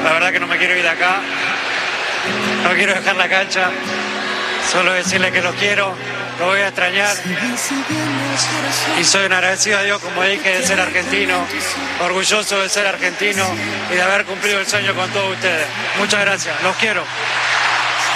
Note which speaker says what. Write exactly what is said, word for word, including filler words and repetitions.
Speaker 1: La verdad que no me quiero ir de acá. No quiero dejar la cancha. Solo decirle que los quiero, lo voy a extrañar. Y soy un agradecido a Dios, como dije, de ser argentino, orgulloso de ser argentino y de haber cumplido el sueño con todos ustedes. Muchas gracias, los quiero.